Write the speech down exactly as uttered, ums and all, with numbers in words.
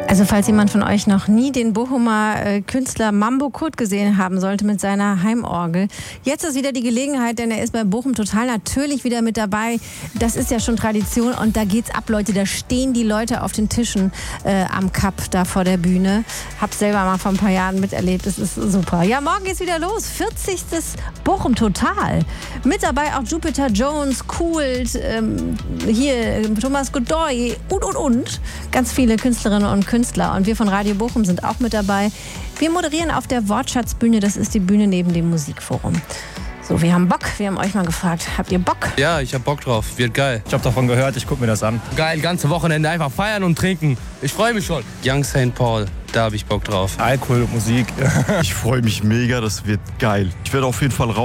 Also falls jemand von euch noch nie den Bochumer äh, Künstler Mambo Kurt gesehen haben sollte mit seiner Heimorgel, jetzt ist wieder die Gelegenheit, denn er ist bei Bochum Total natürlich wieder mit dabei. Das ist ja schon Tradition und da geht's ab, Leute. Da stehen die Leute auf den Tischen äh, am Kap da vor der Bühne. Hab's selber mal vor ein paar Jahren miterlebt. Es ist super. Ja, morgen geht's wieder los. vierzigstes Bochum Total. Mit dabei auch Jupiter Jones, Kult, ähm, hier Thomas Godoy und, und, und. Ganz viele Künstlerinnen und Künstler. Und wir von Radio Bochum sind auch mit dabei. Wir moderieren auf der Wortschatzbühne. Das ist die Bühne neben dem Musikforum. So, wir haben Bock. Wir haben euch mal gefragt, habt ihr Bock? Ja, ich hab Bock drauf. Wird geil. Ich hab davon gehört, ich guck mir das an. Geil, ganze Wochenende einfach feiern und trinken. Ich freue mich schon. Young Saint Paul, da hab ich Bock drauf. Alkohol und Musik. Ich freue mich mega, das wird geil. Ich werde auf jeden Fall raus.